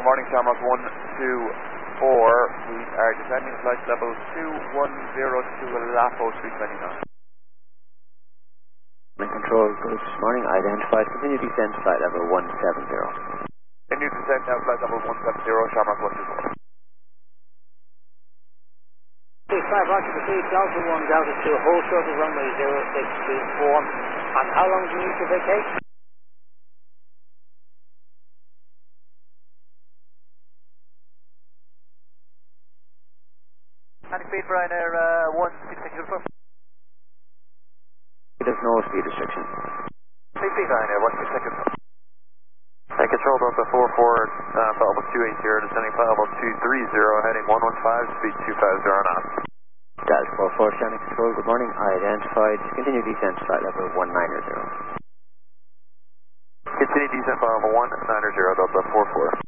Good morning, Shamrock 124. We are descending flight level 210 to Lapo 329. Control, good morning, identified, continue descent flight level 170. Continue descent now, flight level 170, Shamrock 124. 5 occupancy, Delta 1, Delta 2, hold short of runway 0624. And how long do you need to vacate? Any speed for Ryanair 166. There's no speed restriction. 3 feet Ryanair 166. Control Delta 44, flight level 280, descending flight level 230, heading 115, speed 250 knots. Delta 44, standing control, good morning, identified, continue descent flight level 190. Continue descent flight level 190, Delta 44.